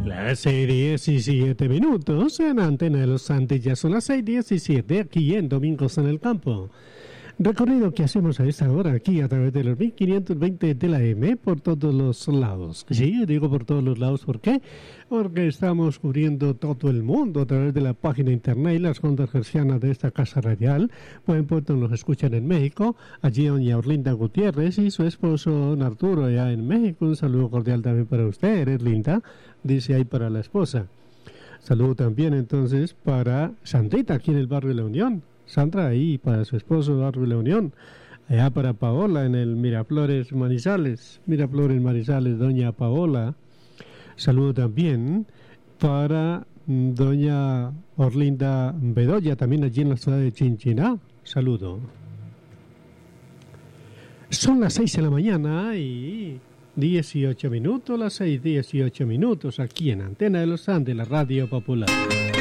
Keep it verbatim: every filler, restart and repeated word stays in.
Las seis diecisiete minutos en Antena de los Andes, ya son las seis diecisiete aquí en Domingos en el Campo. Recorrido que hacemos a esta hora aquí a través de los mil quinientos veinte de la M por todos los lados. Sí, digo por todos los lados, ¿por qué? Porque estamos cubriendo todo el mundo a través de la página internet y las ondas hercianas de esta casa radial. Buen puerto nos escuchan en México, allí doña Orlinda Gutiérrez y su esposo don Arturo allá en México. Un saludo cordial también para usted, eres linda, dice ahí para la esposa. Saludo también entonces para Sandrita aquí en el barrio de la Unión. Sandra ahí para su esposo Barrio La Unión, allá para Paola en el Miraflores Manizales, Miraflores Manizales, doña Paola. Saludo también para doña Orlinda Bedoya, también allí en la ciudad de Chinchiná. Saludo. Son las seis de la mañana y dieciocho minutos, las seis dieciocho minutos aquí en Antena de los Andes, la Radio Popular.